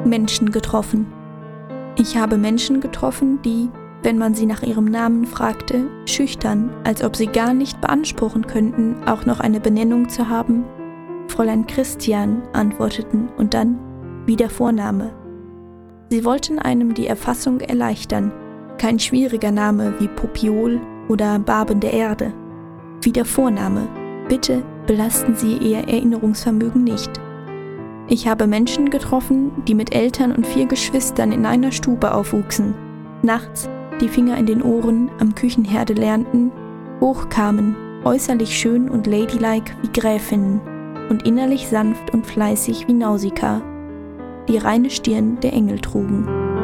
Menschen getroffen. Ich habe Menschen getroffen, die, wenn man sie nach ihrem Namen fragte, schüchtern, als ob sie gar nicht beanspruchen könnten, auch noch eine Benennung zu haben, Fräulein Christian antworteten und dann wie der Vorname. Sie wollten einem die Erfassung erleichtern, kein schwieriger Name wie Popiol oder Barben der Erde. Wie der Vorname, bitte belasten Sie Ihr Erinnerungsvermögen nicht. Ich habe Menschen getroffen, die mit Eltern und 4 Geschwistern in einer Stube aufwuchsen, nachts die Finger in den Ohren am Küchenherde lernten, hochkamen, äußerlich schön und ladylike wie Gräfinnen und innerlich sanft und fleißig wie Nausicaa, die reine Stirn der Engel trugen.